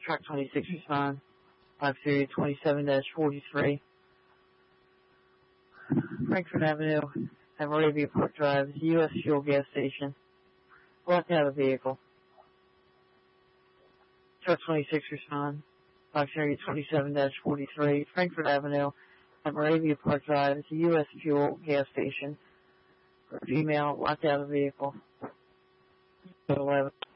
Truck 26 respond. 5 Series 27-43. Frankfurt Avenue, at Moravia Park Drive, U.S. Fuel gas station. Blocked out of the vehicle. Truck 26 respond. 5 Series 27-43. Frankfurt Avenue, at Moravia Park Drive, U.S. Fuel gas station. Female, locked out of the vehicle. 11.